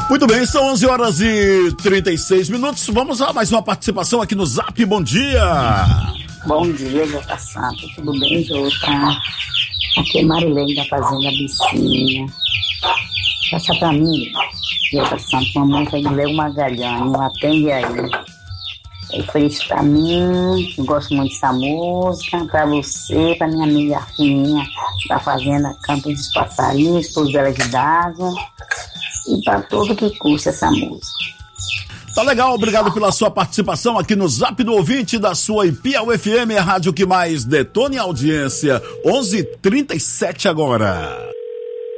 Muito bem, são 11h36. Vamos a mais uma participação aqui no Zap. Bom dia. Bom dia, Jota Santo. Tudo bem, Jota? Aqui é Marilene da Fazenda Bicinha. Passa pra mim, Jota Santo, uma música de Léo Magalhães. Atende aí. Ofereço pra mim, eu gosto muito dessa música. Pra você, pra minha amiga Fininha da Fazenda Campos dos Passarinhos, todos elas de d'água. E para tudo que custa essa música. Tá legal, obrigado pela sua participação aqui no Zap do Ouvinte da sua Piauí FM, a rádio que mais detona em audiência. 11h37 agora.